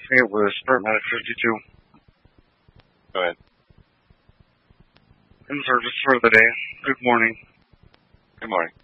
It was Medic 52. Go ahead. In service for the day. Good morning. Good morning.